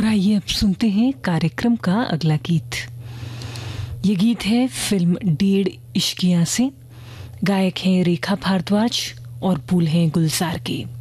और आइए अब सुनते हैं कार्यक्रम का अगला गीत। ये गीत है फिल्म 1.5 इश्किया से। गायक हैं रेखा भारद्वाज और बोल हैं गुलजार के।